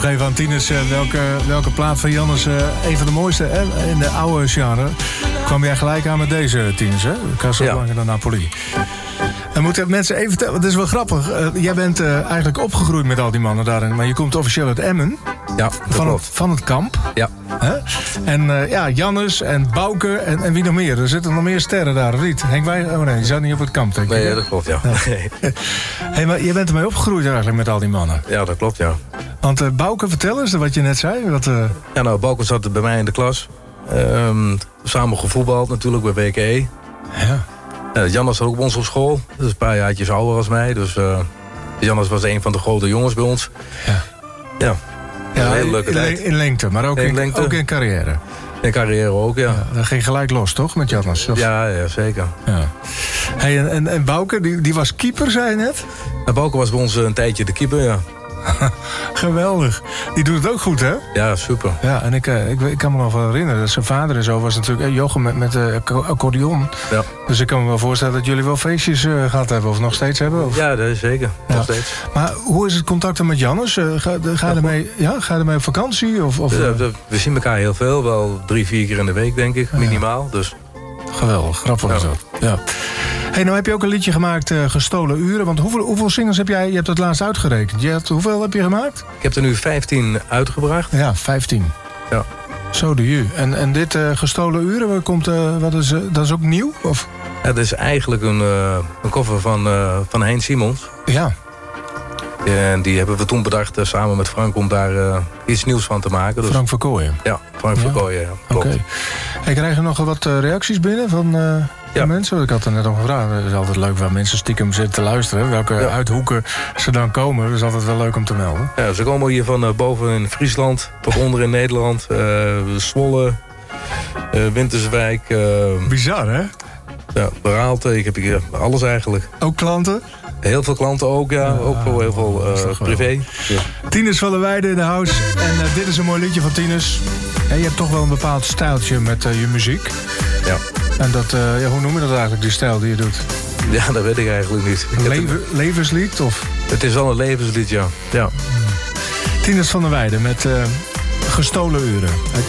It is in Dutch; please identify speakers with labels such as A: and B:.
A: Geef aan Tinus welke plaat van Jannes een van de mooiste in de oude genre. Kwam jij gelijk aan met deze, Tinus, hè? Casablanca de Napoli. Dan moeten mensen even vertellen, het is wel grappig. Jij bent eigenlijk opgegroeid met al die mannen daarin, maar je komt officieel uit Emmen.
B: Ja,
A: van het kamp.
B: Ja.
A: En Jannes en Bouke en wie nog meer? Er zitten nog meer sterren daar, of niet? Henk Wij? Oh nee, je zat niet op het kamp, denk ik.
B: Nee, dat klopt, ja.
A: Hey, maar je bent ermee opgegroeid eigenlijk met al die mannen.
B: Ja, dat klopt, ja.
A: Want Bouke, vertel eens wat je net zei.
B: Ja, nou, Bouke zat bij mij in de klas. Samen gevoetbald natuurlijk bij WKE.
A: Ja.
B: Jannes zat ook bij ons op school. Dat is een paar jaartjes ouder als mij. Dus Jannes was een van de grote jongens bij ons. Ja, een hele leuke tijd.
A: In lengte, maar ook in carrière.
B: In carrière ook, ja.
A: Dat ging gelijk los, toch, met Jannes?
B: Ja, zeker.
A: Ja. Hey, en Bouke, die was keeper, zei je net?
B: Bouke was bij ons een tijdje de keeper, ja.
A: Geweldig. Die doet het ook goed, hè?
B: Ja, super.
A: Ja, en ik kan me nog wel herinneren dat zijn vader en zo was natuurlijk Jochem met accordeon. Ja. Dus ik kan me wel voorstellen dat jullie wel feestjes gehad hebben of nog steeds hebben. Of?
B: Ja, dat is zeker.
A: Ja.
B: Nog steeds.
A: Maar hoe is het contact dan met Jannes? Ga je ermee op vakantie? Of?
B: We zien elkaar heel veel. Wel 3-4 keer in de week, denk ik. Minimaal. Dus.
A: Geweldig. Grappig is dat. Ja. Hey, nou heb je ook een liedje gemaakt, Gestolen Uren. Want hoeveel singles heb jij? Je hebt dat laatst uitgerekend. Hoeveel heb je gemaakt?
B: Ik heb er nu 15 uitgebracht.
A: Ja, 15.
B: Ja.
A: Zo de ju. En dit Gestolen Uren, dat is ook nieuw? Of?
B: Ja, dat is eigenlijk een cover van Hein Simons.
A: Ja.
B: En die hebben we toen bedacht samen met Frank om daar iets nieuws van te maken. Dus...
A: Frank Verkooyen?
B: Ja, Frank Verkooyen, ja. Klopt.
A: Oké. Hey, krijg je nog wat reacties binnen van mensen? Ik had er net al gevraagd. Het is altijd leuk waar mensen stiekem zitten te luisteren. Welke uithoeken ze dan komen. Dat is altijd wel leuk om te melden.
B: Ja, ze komen hier van boven in Friesland tot onder in Nederland. Zwolle, Winterswijk.
A: Bizar, hè?
B: Ja, Beraalte. Ik heb hier alles eigenlijk.
A: Ook klanten?
B: Heel veel klanten ook, ja. Ook voor heel veel privé. Ja.
A: Tinus van der Weijden in de house. En dit is een mooi liedje van Tinus. Ja, je hebt toch wel een bepaald stijltje met je muziek.
B: Ja.
A: En dat, hoe noem je dat eigenlijk, die stijl die je doet?
B: Ja, dat weet ik eigenlijk niet.
A: Levenslied? Of?
B: Het is wel een levenslied, ja.
A: Tinus van der Weijden met Gestolen Uren. Uit